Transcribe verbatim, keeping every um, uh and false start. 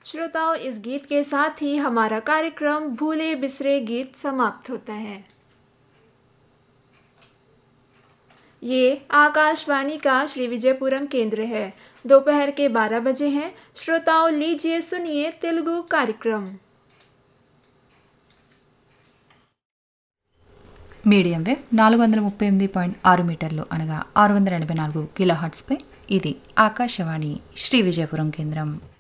श्रोताओं, इस गीत के साथ ही हमारा कार्यक्रम भूले बिसरे गीत समाप्त होता है। ये आकाशवाणी का श्री विजयपुरम केंद्र है। दोपहर के बारह बजे हैं। श्रोताओं, लीजिए सुनिए तेलुगु कार्यक्रम। మీడియం వేవ్ నాలుగు వందల ముప్పై ఎనిమిది పాయింట్ ఆరు మీటర్లు అనగా ఆరు వందల ఎనభై నాలుగు కిలో హర్ట్స్పై ఇది ఆకాశవాణి శ్రీ విజయపురం కేంద్రం.